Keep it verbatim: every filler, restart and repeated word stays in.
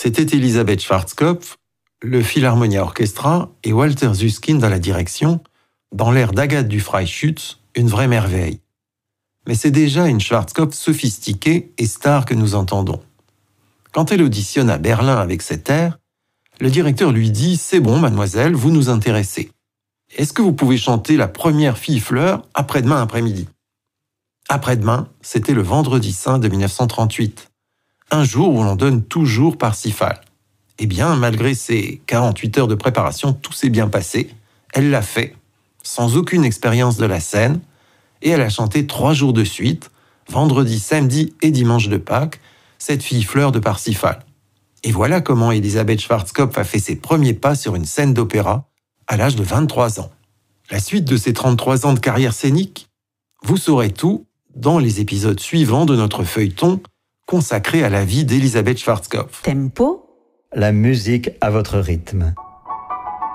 C'était Elisabeth Schwarzkopf, le Philharmonia Orchestra et Walter Susskind à la direction, dans l'air d'Agathe du Freischütz, une vraie merveille. Mais c'est déjà une Schwarzkopf sophistiquée et star que nous entendons. Quand elle auditionne à Berlin avec cet air, le directeur lui dit « C'est bon, mademoiselle, vous nous intéressez. Est-ce que vous pouvez chanter la première Fille-Fleur après-demain après-midi ?» Après-demain, c'était le vendredi saint de dix-neuf cent trente-huit, un jour où l'on donne toujours Parsifal. Eh bien, malgré ses quarante-huit heures de préparation, tout s'est bien passé. Elle l'a fait, sans aucune expérience de la scène, et elle a chanté trois jours de suite, vendredi, samedi et dimanche de Pâques, cette Fille-Fleur de Parsifal. Et voilà comment Elisabeth Schwarzkopf a fait ses premiers pas sur une scène d'opéra à l'âge de vingt-trois ans. La suite de ses trente-trois ans de carrière scénique, vous saurez tout dans les épisodes suivants de notre feuilleton consacré à la vie d'Elisabeth Schwarzkopf. Tempo. La musique à votre rythme.